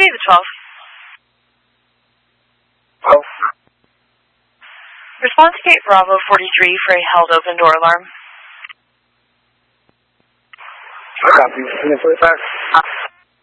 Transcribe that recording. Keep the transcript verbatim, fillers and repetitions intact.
the twelve. Oh. Respond to gate Bravo forty-three for a held open door alarm. I copy. forty-five.